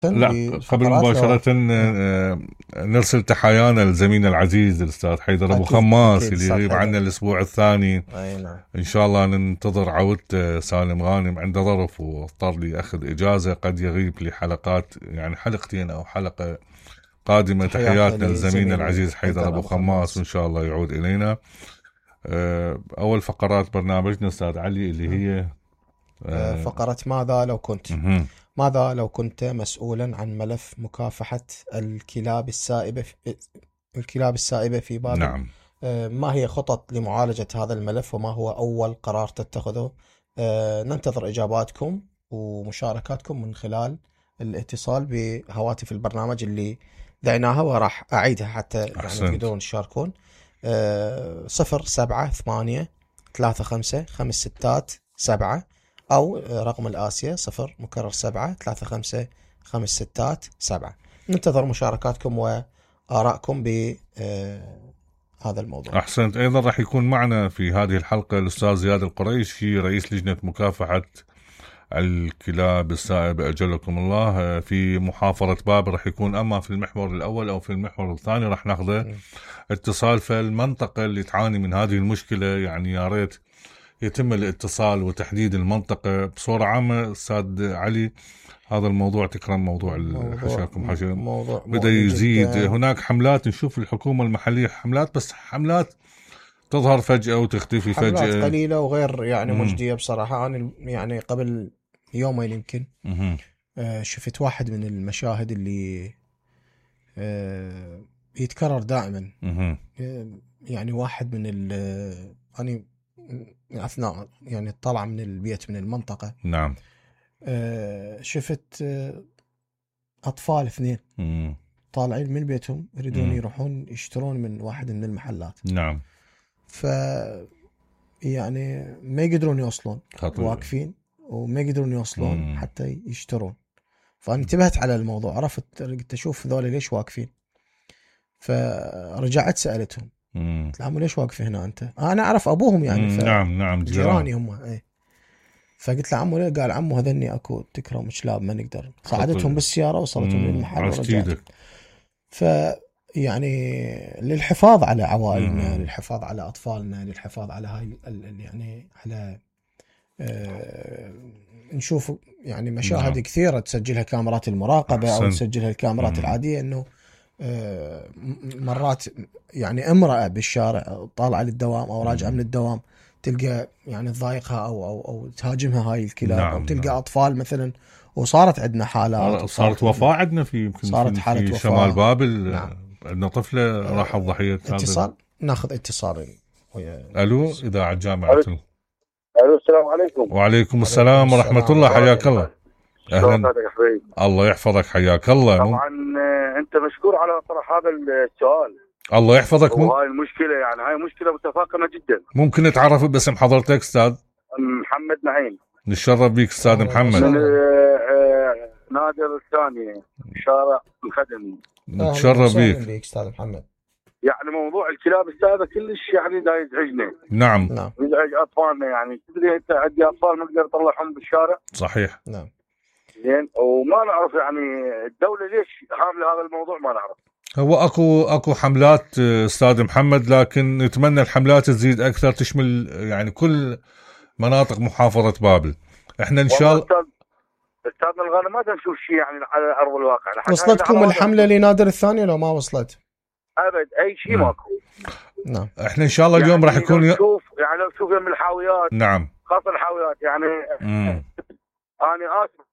لا، قبل مباشرة نرسل تحايانا لزميلنا العزيز الأستاذ حيدر أبو خماس اللي يغيب عنا الأسبوع الثاني. نعم. إن شاء الله ننتظر عودة. سالم غانم عنده ظرف واضطر لي أخذ إجازة، قد يغيب لحلقات، يعني حلقتين أو حلقة قادمة. تحياتنا لزميلنا العزيز حيدر أبو خماس، وإن شاء الله يعود إلينا. أول فقرات برنامجنا أستاذ علي اللي هي فقرة ماذا لو كنت مسؤولا عن ملف مكافحة الكلاب السائبة في بابل. نعم. ما هي خطط لمعالجة هذا الملف، وما هو أول قرار تتخذه؟ ننتظر إجاباتكم ومشاركاتكم من خلال الاتصال بهواتف البرنامج اللي دعيناها، وراح أعيدها حتى يعني تقدرون تشاركون. 074-8-35-567 أو رقم الآسيا 0-7-567. ننتظر مشاركاتكم وآرائكم بهذا الموضوع. أحسنت. أيضا راح يكون معنا في هذه الحلقة الأستاذ زياد القريشي، رئيس لجنة مكافحة الكلاب السائبة أجلكم الله في محافظة بابل. راح يكون أما في المحور الأول أو في المحور الثاني راح ناخذه اتصال في المنطقة اللي تعاني من هذه المشكلة. يعني يا ريت يتم الاتصال وتحديد المنطقة بصورة عامة. أستاذ علي، هذا الموضوع تكرم موضوع حشاكم حشا بدأ يزيد. هناك حملات نشوف الحكومة المحلية حملات، بس حملات تظهر فجأة وتختفي فجأة، حملات قليلة وغير يعني مجدية بصراحة. أنا يعني قبل يومين يمكن شفت واحد من المشاهد اللي يتكرر دائما. يعني واحد من أنا أثناء يعني طلع من البيت من المنطقة. نعم. شفت أطفال 2 طالعين من بيتهم يريدون يروحون يشترون من واحد من المحلات. نعم. يعني ما يقدرون يوصلون، خطير. واقفين وما يقدرون يوصلون حتى يشترون. فأنا انتبهت على الموضوع، عرفت قلت أشوف ذولا ليش واقفين. فرجعت سألتهم، قلت لهم ليش واقف هنا أنت؟ أنا أعرف أبوهم يعني. نعم جيراني هم. فقلت له عمو ليه؟ قال عمو هذني أكو تكرم كلاب ما نقدر. صعدتهم بالسيارة وصلتهم للمحل ورجعت. يعني للحفاظ على عوائلنا، للحفاظ على أطفالنا، للحفاظ على هاي يعني على نشوف يعني مشاهد كثيرة تسجلها كاميرات المراقبة أو تسجلها الكاميرات العادية، إنه مرات يعني امرأة بالشارع طالعة للدوام أو راجعة من الدوام تلقى يعني تضايقها أو تهاجمها هاي الكلاب. أو تلقى أطفال مثلا. وصارت عندنا حالات، صارت وفاة عندنا في حالة شمال بابل. عندنا طفلة راحت ضحية. اتصال، ناخذ اتصال. ألو، إذاعة جامعة. ألو، السلام عليكم. وعليكم السلام ورحمة الله. حياك الله. أهلا. الله يحفظك، حياك الله. طبعا أنت مشكور على طرح هذا السؤال. الله يحفظك. وهاي المشكلة يعني هاي مشكلة متفاقمة جدا. ممكن نتعرف باسم حضرتك أستاذ؟ محمد نعيم. نتشرف بيك أستاذ محمد. من نادر الثاني، شارع الخدمي. نتشرف بيك أستاذ محمد. يعني موضوع الكلاب السائبة كلش يعني دا يزعجنا. نعم. يزعج أطفالنا. يعني تدري أنت عندي أطفال ما نقدر نطلعهم بالشارع. صحيح. نعم. زين. وما نعرف يعني الدولة ليش حاملة هذا الموضوع، ما نعرف. هو اكو حملات استاذ محمد، لكن نتمنى الحملات تزيد اكثر، تشمل يعني كل مناطق محافظة بابل. احنا ان شاء الله استاذنا الغالي ما نشوف شيء يعني على ارض الواقع. وصلتكم الحملة لنادر الثاني لو ما وصلت؟ ابد اي شيء ماكو. نعم. احنا ان شاء الله اليوم راح يكون لو تشوف يم الحاويات. نعم. خاصة الحاويات يعني. انا اسف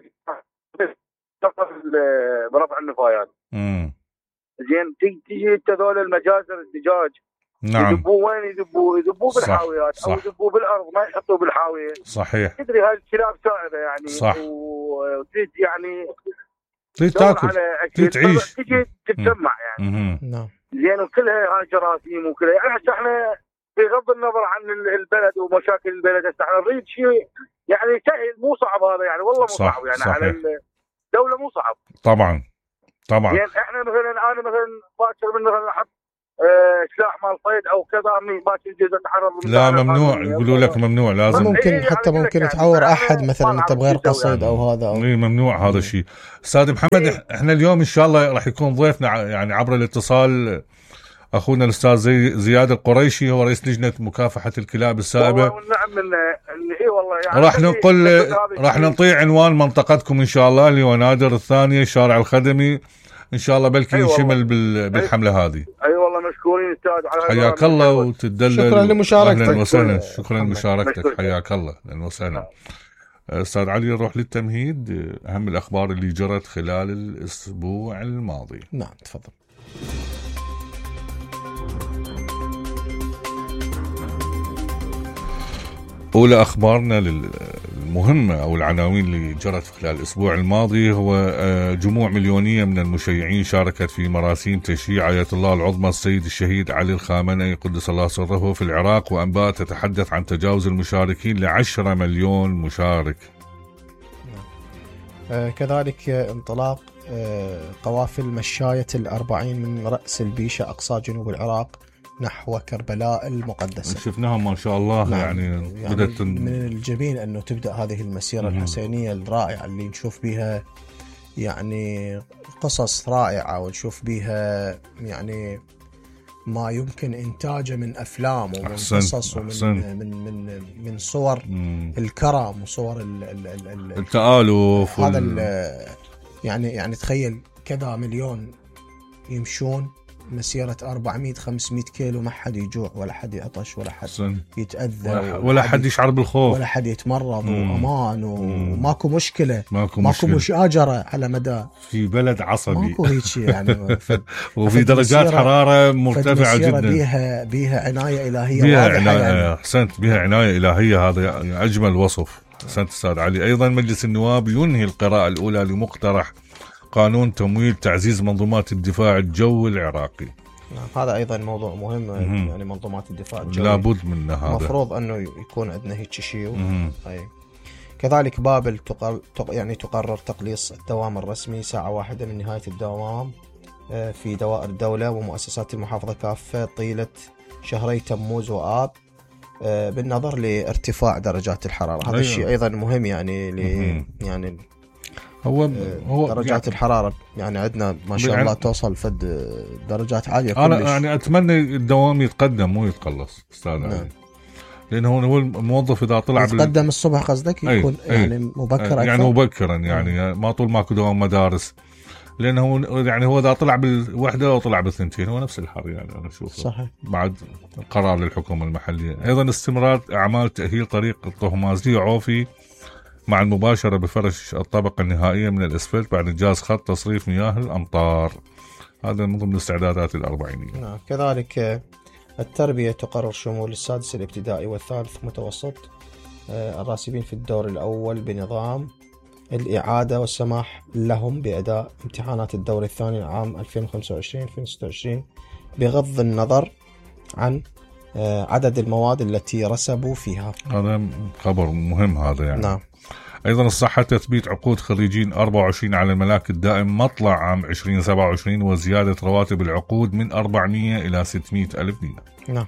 برفع النفايات. زين. تيجي تذول المجازر الدجاج. نعم. يذبوا وين؟ يذبوا بالحاويات. صح. او يذبوا بالارض، ما يحطوا بالحاويه. صحيح. تدري هاي الكلاب سائبه يعني. صح. وتريد يعني تريد تاكل، تريد تعيش، تجي تتجمع يعني. نعم. زين. وكلها هاي جراثيم وكلها. يعني هسه احنا بغض النظر عن البلد ومشاكل البلد، هسه احنا نريد شيء يعني سهل، مو صعب هذا يعني. والله مو صعب يعني. صحيح. على الدوله مو صعب. طبعا. يعني احنا مثلا انا مثلا باكر من مثلا احط سلاح مال صيد او كذا باكر يجوز اتعرض لا ممنوع، يقولوا لك ممنوع لازم. ممكن حتى ممكن تعور احد مثلا انت بغير قصد او هذا اي ممنوع هذا الشيء. استاذ محمد احنا اليوم ان شاء الله راح يكون ضيفنا يعني عبر الاتصال اخونا الاستاذ زياد القريشي، هو رئيس لجنه مكافحه الكلاب السائبه. والنعم من والله يعني راح نعطي عنوان منطقتكم ان شاء الله اللي هو نادر الثانيه الشارع الخدمي ان شاء الله، بلكي يشمل بالحمله هذه. اي والله مشكورين استاذ، حياك الله وتدلل. شكرا لمشاركتك. اهلا وسهلا، شكرا لمشاركتك، حياك الله، اهلا وسهلا. استاذ علي نروح للتمهيد، اهم الاخبار اللي جرت خلال الاسبوع الماضي. نعم تفضل. أولى أخبارنا المهمة أو العناوين اللي جرت خلال الأسبوع الماضي هو جموع مليونية من المشيعين شاركت في مراسيم تشييع آية الله العظمى السيد الشهيد علي الخامنئي قدس الله سره في العراق، وأنباء تتحدث عن تجاوز المشاركين ل10 مليون مشارك. كذلك انطلاق قوافل مشاية 40 من رأس البيشة أقصى جنوب العراق نحو كربلاء المقدسة. شفناها ما شاء الله. نعم. يعني بدأت من الجميل أنه تبدأ هذه المسيرة الحسينية الرائعة اللي نشوف بها يعني قصص رائعة، ونشوف بها يعني ما يمكن إنتاجه من أفلام ومن قصص ومن صور الكرم وصور التآلف. هذا يعني تخيل كذا مليون يمشون مسيرة 400-500 كيلو، ما حد يجوع ولا حد يعطش ولا حد يتأذى ولا حد يشعر بالخوف ولا حد يتمرض، وأمان وماكو مشكلة، ماكو مشكلة. آجرة على مدى في بلد عصبي، ماكو هيك يعني وفي درجات حرارة مرتفعة جدا، بيها عناية إلهية، بيها عناية أحسنت، بيها عناية إلهية، هذا يعني أجمل وصف. أحسنت أستاذ علي. أيضا مجلس النواب ينهي القراءة الأولى لمقترح قانون تمويل تعزيز منظومات الدفاع الجوي العراقي. هذا أيضا موضوع مهم. يعني منظومات الدفاع الجوي لابد منه، هذا مفروض أنه يكون عندنا هيك شيء. كذلك بابل تقرر تقليص الدوام الرسمي ساعة واحدة من نهاية الدوام في دوائر الدولة ومؤسسات المحافظة كافة طيلة شهري تموز وآب بالنظر لارتفاع درجات الحرارة. هذا الشيء أيضا مهم يعني هو درجات يعني الحرارة يعني عندنا ما شاء الله توصل فد درجات عالية كلش. أنا يعني أتمنى الدوام يتقدم مو يتقلص أستاذ علي، لأنه هو الموظف إذا طلع يتقدم الصبح قصدك يكون يعني مبكر أكثر، يعني مبكرا يعني ما طول ماكو دوام مدارس، لأنه يعني هو إذا طلع بالوحدة أو طلع بالثنتين هو نفس الحر يعني أنا أشوفه صحيح بعد قرار للحكومة المحلية. أيضا استمرار أعمال تأهيل طريق الطهمازية عوفي مع المباشرة بفرش الطبقة النهائية من الأسفلت بعد إنجاز خط تصريف مياه الأمطار. هذا من ضمن الاستعدادات الأربعينية. كذلك التربية تقرر شمول السادس الابتدائي والثالث متوسط الراسبين في الدور الأول بنظام الإعادة والسماح لهم بأداء امتحانات الدور الثاني عام 2025-2026 بغض النظر عن عدد المواد التي رسبوا فيها. هذا خبر مهم هذا يعني. نعم. أيضا الصحة تثبيت عقود خريجين 24 على الملاك الدائم مطلع عام 2027 وزيادة رواتب العقود من 400 إلى 600 ألف دينار. نعم.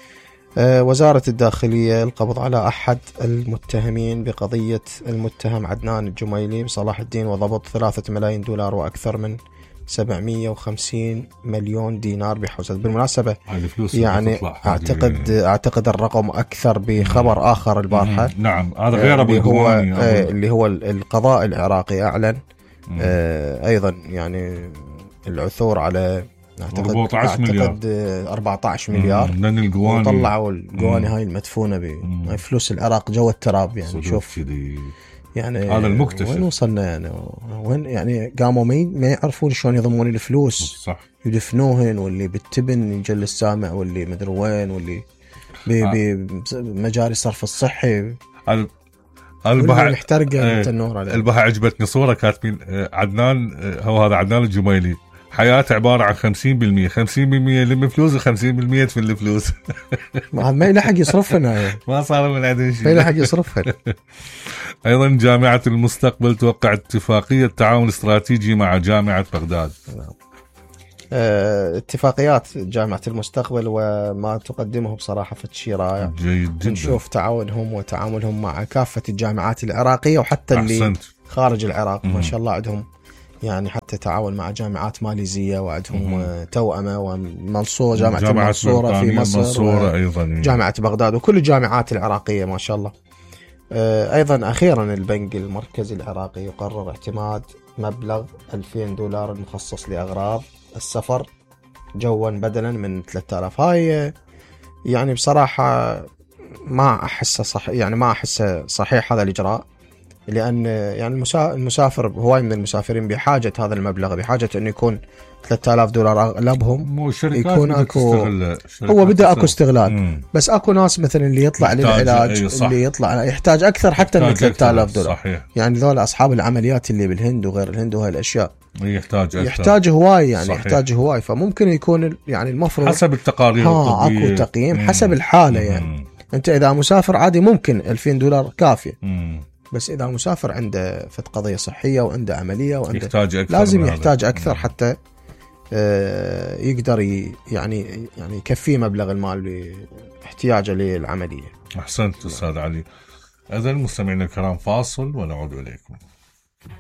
وزارة الداخلية القبض على أحد المتهمين بقضية المتهم عدنان الجميلي بصلاح الدين وضبط 3 ملايين دولار وأكثر من 750 مليون دينار بحوزة. بالمناسبة يعني أعتقد الرقم أكثر بخبر آخر البارحة. نعم هذا غير أبو الجواني اللي هو القضاء العراقي أعلن أيضا يعني العثور على أعتقد 14 مليار وطلعوا الجواني هاي المدفونة بفلوس العراق جو التراب. يعني شوف يعني هذا المكتشف وين وصلنا يعني وين يعني قاموا ما يعرفون شلون يضمون الفلوس صح يدفنوهن واللي بالتبن يجلس سامع واللي مدري وين واللي بمجاري صرف الصحي البها احترق التنور عليه. البها عجبتني صورة كاتبين عدنان هو هذا عدنان الجميلي حياته عبارة عن 50% يلم فلوس و50% يدفن الفلوس. ما يلحق يصرفها ما صار من عندنا شيء، ما يلحق يصرفها. أيضا جامعة المستقبل توقع اتفاقية تعاون استراتيجي مع جامعة بغداد. اتفاقيات جامعة المستقبل وما تقدمه بصراحة في شيء رائع. جيد جدا. نشوف تعاونهم وتعاملهم مع كافة الجامعات العراقية وحتى اللي خارج العراق. ما شاء الله عندهم يعني حتى تعاون مع جامعات ماليزية، وعندهم توأمة ومنصورة، جامعة المنصورة في مصر، أيضا جامعة بغداد، وكل الجامعات العراقية ما شاء الله. أيضا أخيرا البنك المركزي العراقي يقرر اعتماد مبلغ $2000 المخصص لأغراض السفر جوا بدلا من 3000. هاي يعني بصراحة ما أحسه صح، يعني ما أحسه صحيح هذا الإجراء، لأن يعني المسافر، هواي من المسافرين بحاجة هذا المبلغ، بحاجة أنه يكون $3000 أغلبهم يكون أكو، هو بدأ أكو استغلال. بس أكو ناس مثلا اللي يطلع للعلاج، اللي يطلع يحتاج أكثر حتى من $3000. صحيح. يعني ذول أصحاب العمليات اللي بالهند وغير الهند وهي الأشياء يحتاج هواي، يعني صحيح. يحتاج هواي. فممكن يكون يعني المفروض حسب التقارير الطبية، أكو تقييم حسب الحالة. يعني أنت إذا مسافر عادي ممكن $2000 كافية. بس إذا مسافر عنده فت قضية صحية وعنده عملية وعنده لازم يحتاج أكثر حتى يقدر يعني يكفي مبلغ المال باحتياجه للعملية. أحسنت أستاذ علي. إذن مستمعينا الكرام، فاصل ونعود إليكم.